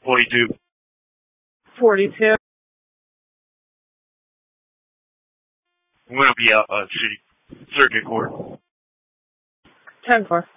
42. 42. I'm going to be out city circuit court. 10-4.